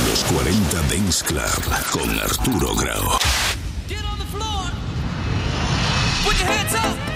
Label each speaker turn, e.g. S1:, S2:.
S1: Los 40 Dance Club con Arturo Grau.
S2: Get on the floor. Put your hands up.